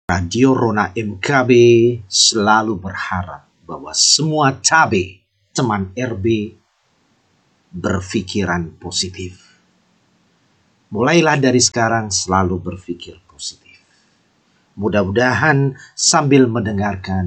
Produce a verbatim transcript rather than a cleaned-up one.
Radio Rona M K B selalu berharap bahwa semua cabe teman R B berpikiran positif. Mulailah dari sekarang selalu berpikir positif. Mudah-mudahan sambil mendengarkan